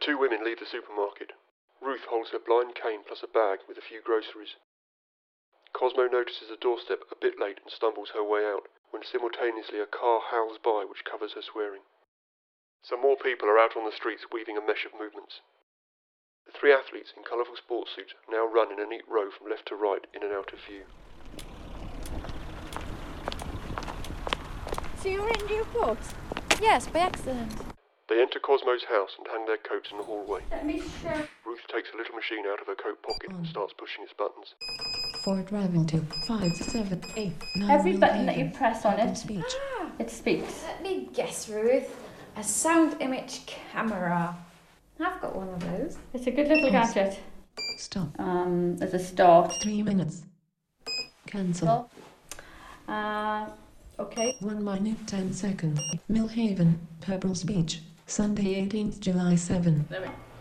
two women leave the supermarket. Ruth holds her blind cane plus a bag with a few groceries. Cosmo notices the doorstep a bit late and stumbles her way out, when simultaneously a car howls by which covers her swearing. Some more people are out on the streets weaving a mesh of movements. The three athletes in colourful sports suits now run in a neat row from left to right in and out of view. So you're in Newport? Yes, by accident. They enter Cosmo's house and hang their coats in the hallway. Let me show. Ruth takes a little machine out of her coat pocket and starts pushing its buttons. For driving to 5, 7, 8, 9. Every button that you press on it, Speech. it speaks. Let me guess, Ruth. A sound image camera. I've got one of those. It's a good little Pause. gadget. Stop. There's a start. 3 minutes. Cancel. Okay. 1 minute 10 seconds. Millhaven, Pebbles Beach, Sunday 18th July 7. There we go.